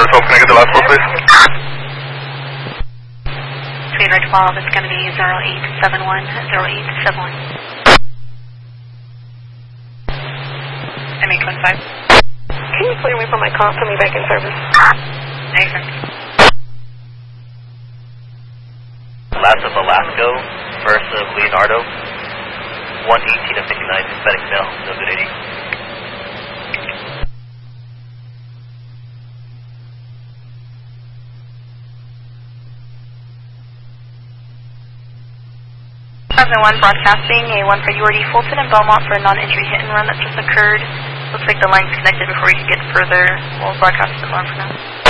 yourself, can I get the last four, please? Fever 12 is going to be 0871, 0871. MH15. Can you clear me from my call? Put me back in service. Nathan. Last of Velasco, first of Leonardo, 118 of 59, synthetic male, no good 80. One broadcasting a 1 priority Fulton and Belmont for a non-injury hit and run that just occurred. Looks like the line's connected before we can get further. We'll broadcast the alarm for now.